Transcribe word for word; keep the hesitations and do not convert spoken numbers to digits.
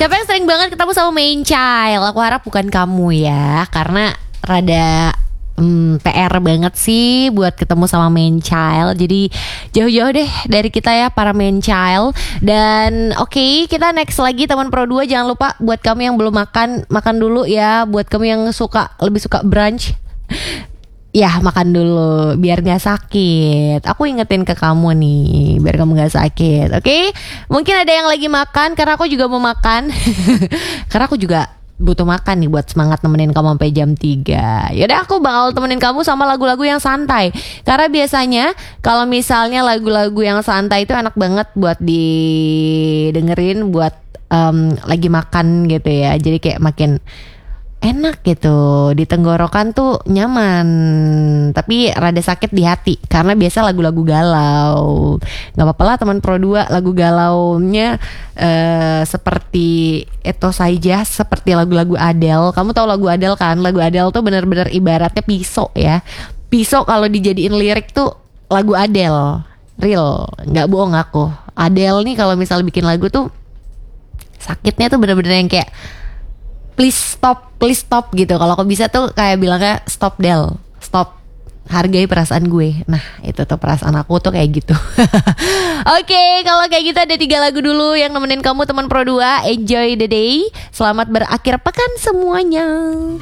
Siapa yang sering banget ketemu sama main child? Aku harap bukan kamu ya, karena rada Hmm, P R banget sih buat ketemu sama main child. Jadi jauh-jauh deh dari kita ya para main child. Dan oke, okay, kita next lagi teman Pro dua. Jangan lupa buat kamu yang belum makan, makan dulu ya. Buat kamu yang suka lebih suka brunch, ya makan dulu biar gak sakit. Aku ingetin ke kamu nih biar kamu gak sakit. Oke, okay? Mungkin ada yang lagi makan, karena aku juga mau makan. Karena aku juga butuh makan nih buat semangat nemenin kamu sampai jam tiga. Yaudah, aku bakal temenin kamu sama lagu-lagu yang santai. Karena biasanya kalau misalnya lagu-lagu yang santai itu enak banget buat didengerin buat um, lagi makan gitu ya. Jadi kayak makin enak gitu, di tenggorokan tuh nyaman, tapi rada sakit di hati karena biasa lagu-lagu galau. Gak apa-apa lah teman Pro dua, lagu galaunya uh, seperti itu saja, seperti lagu-lagu Adele. Kamu tahu lagu Adele kan? Lagu Adele tuh benar-benar ibaratnya pisau ya. Pisau kalau dijadiin lirik tuh lagu Adele. Real, gak bohong aku. Adele nih kalau misal bikin lagu tuh sakitnya tuh benar-benar yang kayak please stop, please stop gitu. Kalau aku bisa tuh kayak bilangnya stop Del, stop, hargai perasaan gue. Nah itu tuh perasaan aku tuh kayak gitu. Oke, okay, kalau kayak gitu ada tiga lagu dulu yang nemenin kamu teman Pro dua. Enjoy the day, selamat berakhir pekan semuanya.